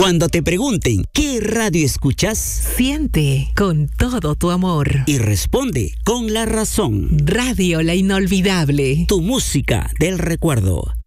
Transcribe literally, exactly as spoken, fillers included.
Cuando te pregunten ¿qué radio escuchas? Siente con todo tu amor. Y responde con la razón. Radio La Inolvidable. Tu música del recuerdo.